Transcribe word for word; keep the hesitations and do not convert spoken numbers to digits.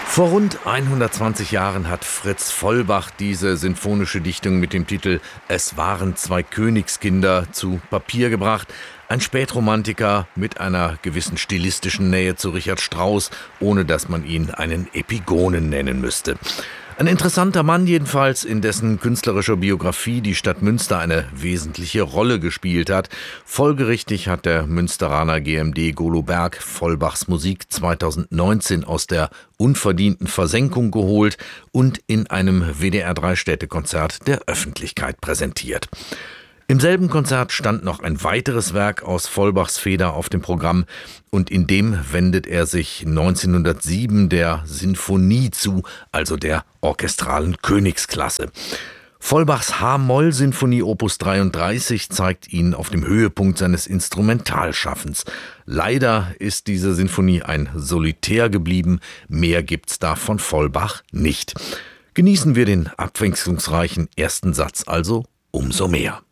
Vor rund hundertzwanzig Jahren hat Fritz Vollbach diese sinfonische Dichtung mit dem Titel »Es waren zwei Königskinder« zu Papier gebracht. Ein Spätromantiker mit einer gewissen stilistischen Nähe zu Richard Strauss, ohne dass man ihn einen Epigonen nennen müsste. Ein interessanter Mann jedenfalls, in dessen künstlerischer Biografie die Stadt Münster eine wesentliche Rolle gespielt hat. Folgerichtig hat der Münsteraner G M D Golo Berg Vollbachs Musik zweitausendneunzehn aus der unverdienten Versenkung geholt und in einem W D R drei Städtekonzert der Öffentlichkeit präsentiert. Im selben Konzert stand noch ein weiteres Werk aus Vollbachs Feder auf dem Programm und in dem wendet er sich neunzehnhundertsieben der Sinfonie zu, also der orchestralen Königsklasse. Vollbachs H-Moll-Sinfonie Opus dreiunddreißig zeigt ihn auf dem Höhepunkt seines Instrumentalschaffens. Leider ist diese Sinfonie ein Solitär geblieben, mehr gibt's da von Vollbach nicht. Genießen wir den abwechslungsreichen ersten Satz also umso mehr.